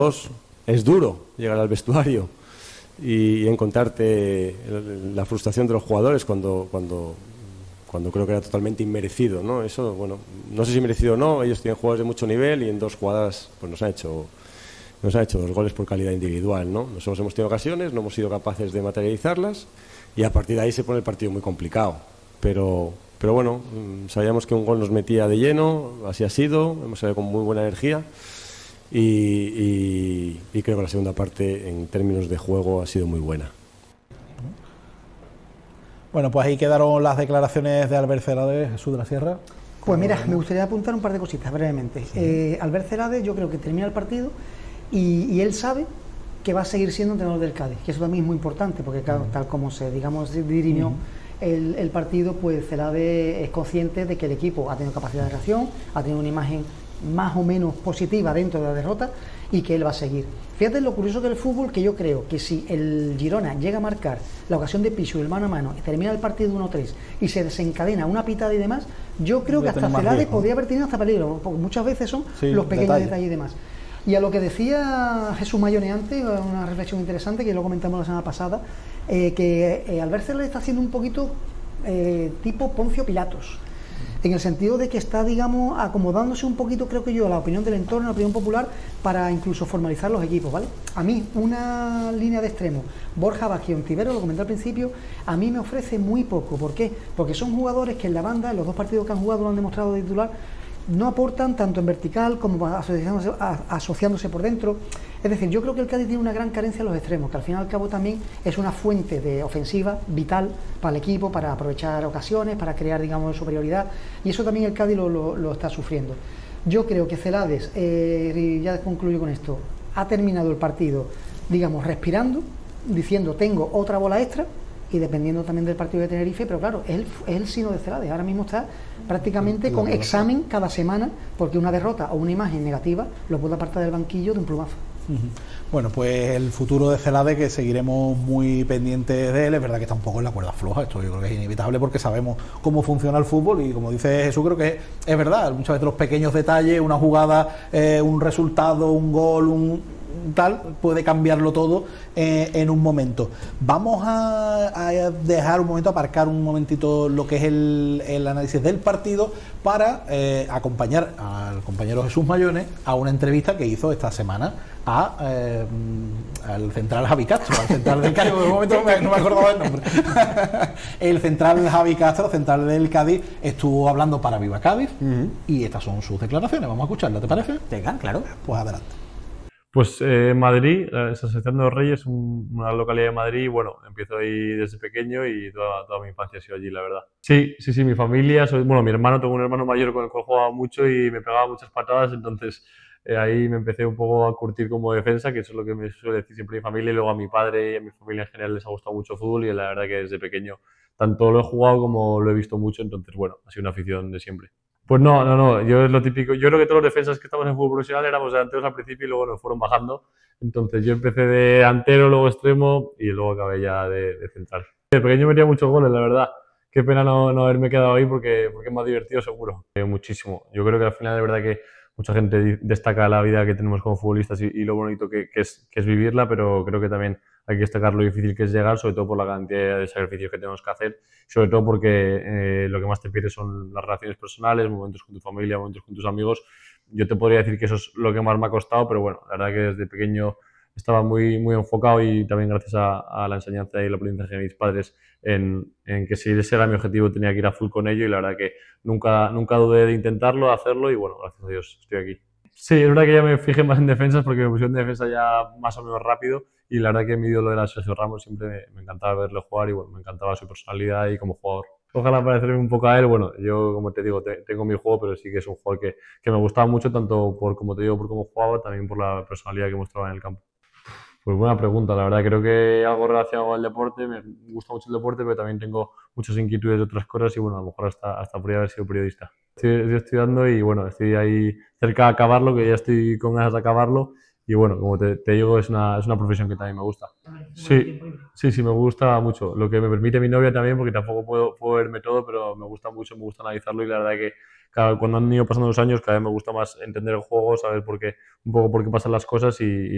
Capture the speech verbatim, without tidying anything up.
Es duro llegar al vestuario y encontrarte la frustración de los jugadores cuando, cuando, cuando creo que era totalmente inmerecido, ¿no? Eso, bueno, no sé si merecido o no, ellos tienen jugadores de mucho nivel y en dos jugadas pues nos han hecho, nos han hecho dos goles por calidad individual, ¿no? Nosotros hemos tenido ocasiones, no hemos sido capaces de materializarlas y a partir de ahí se pone el partido muy complicado, pero, pero bueno, sabíamos que un gol nos metía de lleno, así ha sido, hemos salido con muy buena energía. Y, y, y creo que la segunda parte en términos de juego ha sido muy buena. Bueno, pues ahí quedaron las declaraciones de Albert Celades, Jesús de la Sierra. Pues mira, me gustaría apuntar un par de cositas brevemente. Sí. Eh, Albert Celades yo creo que termina el partido y, y él sabe que va a seguir siendo entrenador del Cádiz, que eso también es muy importante porque claro, tal como se digamos dirimió uh-huh. el, el partido, pues Celades es consciente de que el equipo ha tenido capacidad de reacción, ha tenido una imagen más o menos positiva dentro de la derrota y que él va a seguir. Fíjate lo curioso del fútbol, que yo creo que si el Girona llega a marcar la ocasión de Pichu, el mano a mano, y termina el partido uno tres y se desencadena una pitada y demás, yo creo que hasta Celades podría haber tenido hasta peligro, porque muchas veces son sí, los pequeños detalle. detalles y demás. Y a lo que decía Jesús Mayone antes, una reflexión interesante que lo comentamos la semana pasada, eh, que eh, Albert Celades está haciendo un poquito eh, tipo Poncio Pilatos, en el sentido de que está, digamos, acomodándose un poquito, creo que yo, a la opinión del entorno, a la opinión popular, para incluso formalizar los equipos, ¿vale? A mí, una línea de extremo, Borja Vázquez, Ontivero, lo comenté al principio, a mí me ofrece muy poco. ¿Por qué? Porque son jugadores que en la banda, en los dos partidos que han jugado, lo han demostrado de titular, no aportan tanto en vertical como asociándose, asociándose por dentro. Es decir, yo creo que el Cádiz tiene una gran carencia en los extremos, que al fin y al cabo también es una fuente de ofensiva vital para el equipo, para aprovechar ocasiones, para crear, digamos, superioridad, y eso también el Cádiz lo, lo, lo está sufriendo. Yo creo que Celades, eh, y ya concluyo con esto, ha terminado el partido, digamos, respirando, diciendo tengo otra bola extra, y dependiendo también del partido de Tenerife, pero claro, es el, es el sino de Celades, ahora mismo está prácticamente con examen cada semana, porque una derrota o una imagen negativa lo puede apartar del banquillo de un plumazo. Bueno, pues el futuro de Celades, que seguiremos muy pendientes de él, es verdad que está un poco en la cuerda floja, esto yo creo que es inevitable porque sabemos cómo funciona el fútbol y como dice Jesús, creo que es, es verdad, muchas veces los pequeños detalles, una jugada, eh, un resultado, un gol, un tal, puede cambiarlo todo eh, en un momento. Vamos a, a dejar un momento, aparcar un momentito lo que es el, el análisis del partido para eh, acompañar al compañero Jesús Mayone a una entrevista que hizo esta semana a eh, al central Javi Castro, al central del Cádiz, de momento no me, no me acordaba el nombre. El central Javi Castro, central del Cádiz, estuvo hablando para Viva Cádiz uh-huh. y estas son sus declaraciones. Vamos a escucharlas, ¿te parece? Venga, claro. Pues adelante. Pues eh, Madrid, la Asociación de los Reyes, un, una localidad de Madrid, bueno, empiezo ahí desde pequeño y toda, toda mi infancia ha sido allí, la verdad. Sí, sí, sí, mi familia, soy, bueno, mi hermano, tengo un hermano mayor con el cual jugaba mucho y me pegaba muchas patadas, entonces eh, ahí me empecé un poco a curtir como defensa, que eso es lo que me suele decir siempre mi familia, y luego a mi padre y a mi familia en general les ha gustado mucho el fútbol y la verdad que desde pequeño tanto lo he jugado como lo he visto mucho, entonces bueno, ha sido una afición de siempre. Pues no, no, no, yo es lo típico, yo creo que todos los defensas que estamos en fútbol profesional éramos delanteros al principio y luego nos fueron bajando, entonces yo empecé de delantero, luego extremo y luego acabé ya de, de central. De pequeño metía muchos goles, la verdad, qué pena no, no haberme quedado ahí porque, porque es más divertido seguro, eh, muchísimo. Yo creo que al final de verdad que mucha gente destaca la vida que tenemos como futbolistas y, y lo bonito que, que, es, que es vivirla, pero creo que también hay que destacar lo difícil que es llegar, sobre todo por la cantidad de sacrificios que tenemos que hacer, sobre todo porque eh, lo que más te pierdes son las relaciones personales, momentos con tu familia, momentos con tus amigos. Yo te podría decir que eso es lo que más me ha costado, pero bueno, la verdad que desde pequeño estaba muy, muy enfocado y también gracias a, a la enseñanza y el aprendizaje de mis padres en, en que si ese era mi objetivo tenía que ir a full con ello y la verdad que nunca, nunca dudé de intentarlo, hacerlo y bueno, gracias a Dios estoy aquí. Sí, es verdad que ya me fijé más en defensas porque me pusieron de defensa ya más o menos rápido y la verdad que mi ídolo era Sergio Ramos, siempre me, me encantaba verlo jugar y bueno, me encantaba su personalidad y como jugador. Ojalá parecerme un poco a él, bueno, yo como te digo, te, tengo mi juego, pero sí que es un jugador que, que me gustaba mucho, tanto por, como te digo, por cómo jugaba, también por la personalidad que mostraba en el campo. Pues buena pregunta, la verdad, creo que algo relacionado al deporte, me gusta mucho el deporte, pero también tengo muchas inquietudes de otras cosas y bueno, a lo mejor hasta, hasta podría haber sido periodista. Estoy, estoy estudiando y bueno, estoy ahí cerca de acabarlo, que ya estoy con ganas de acabarlo y bueno, como te, te digo, es una, es una profesión que también me gusta. Sí, sí, sí, me gusta mucho, lo que me permite mi novia también, porque tampoco puedo, puedo verme todo, pero me gusta mucho, me gusta analizarlo y la verdad que cada, cuando han ido pasando los años cada vez me gusta más entender el juego, saber por qué, un poco por qué pasan las cosas y, y